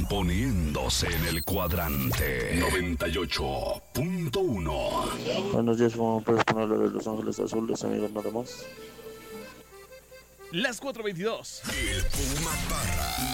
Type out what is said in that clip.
poniéndose en el cuadrante 98.1. Buenos días, ¿cómo puedes ponerlo de Los Ángeles Azules, amigos, nada más? Las 4:22. El Puma Parra.